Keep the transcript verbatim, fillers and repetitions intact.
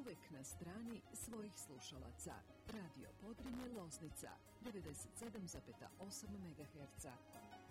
uvek na strani svojih slušalaca. Radio Podrinje Loznica devedeset sedam zarez osam megaherca.